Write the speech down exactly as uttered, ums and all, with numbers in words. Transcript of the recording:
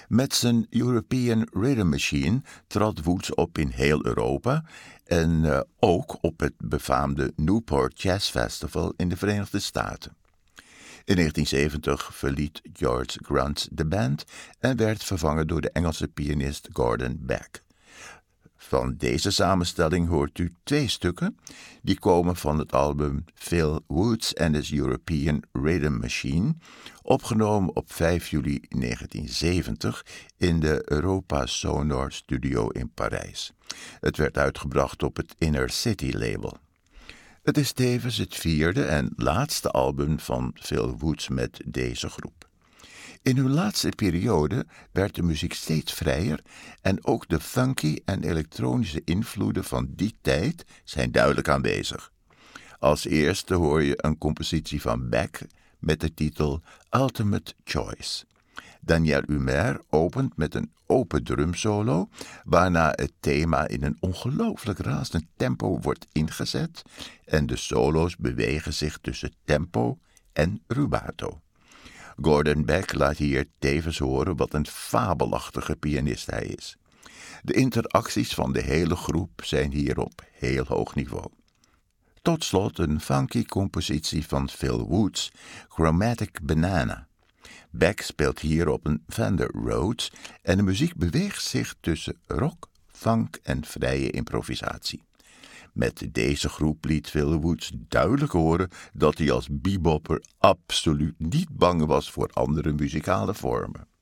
Met zijn European Rhythm Machine trad Woods op in heel Europa en uh, ook op het befaamde Newport Jazz Festival in de Verenigde Staten. In negentien zeventig verliet George Grunt de band en werd vervangen door de Engelse pianist Gordon Beck. Van deze samenstelling hoort u twee stukken. Die komen van het album Phil Woods and his European Rhythm Machine, opgenomen op vijf juli negentien zeventig in de Europa Sonor Studio in Parijs. Het werd uitgebracht op het Inner City label. Het is tevens het vierde en laatste album van Phil Woods met deze groep. In hun laatste periode werd de muziek steeds vrijer en ook de funky en elektronische invloeden van die tijd zijn duidelijk aanwezig. Als eerste hoor je een compositie van Beck met de titel Ultimate Choice. Daniel Humer opent met een open drumsolo, waarna het thema in een ongelooflijk razend tempo wordt ingezet en de solo's bewegen zich tussen tempo en rubato. Gordon Beck laat hier tevens horen wat een fabelachtige pianist hij is. De interacties van de hele groep zijn hier op heel hoog niveau. Tot slot een funky compositie van Phil Woods, Chromatic Banana. Beck speelt hier op een Fender Rhodes en de muziek beweegt zich tussen rock, funk en vrije improvisatie. Met deze groep liet Phil Woods duidelijk horen dat hij als bebopper absoluut niet bang was voor andere muzikale vormen.